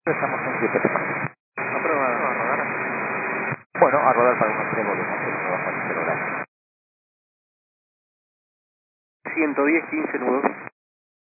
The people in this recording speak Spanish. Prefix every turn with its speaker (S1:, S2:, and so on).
S1: Estamos en 7 temas.
S2: Aprobado.
S1: ¿A rodar? Bueno, a rodar para unos 3 volvemos, no bajar el celular.
S2: 110, 15 nudos.